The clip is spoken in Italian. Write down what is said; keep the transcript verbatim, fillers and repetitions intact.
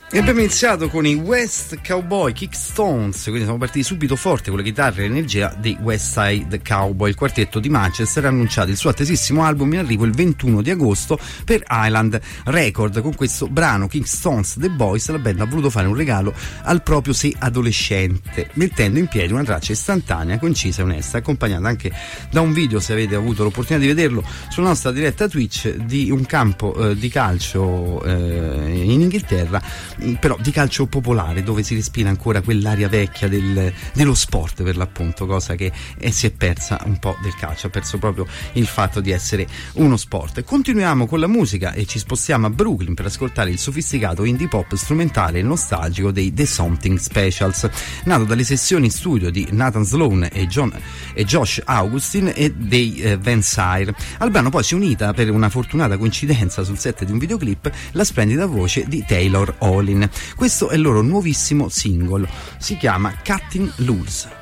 E abbiamo iniziato con i West Cowboy Kickstones, quindi siamo partiti subito forte con le chitarre e l'energia dei West Side Cowboy. Il quartetto di Manchester ha annunciato il suo attesissimo album in arrivo il ventuno di agosto per Island Record. Con questo brano Kickstones The Boys la band ha voluto fare un regalo al proprio sé adolescente, mettendo in piedi una traccia istantanea, concisa e onesta, accompagnata anche da un video, se avete avuto l'opportunità di vederlo, sulla nostra diretta Twitch, di un campo eh, di calcio eh, in Inghilterra, però di calcio popolare, dove si respira ancora quell'aria vecchia del, dello sport, per l'appunto, cosa che eh, si è persa un po' del calcio, ha perso proprio il fatto di essere uno sport. Continuiamo con la musica e ci spostiamo a Brooklyn per ascoltare il sofisticato indie pop strumentale e nostalgico dei The Something Specials, nato dalle sessioni in studio di Nathan Sloan e, John, e Josh Augustin e dei eh, Van Sire. Al brano poi si è unita, per una fortunata coincidenza sul set di un videoclip, la splendida voce di Taylor Olin. Questo è il loro nuovissimo singolo, si chiama Cutting Loose.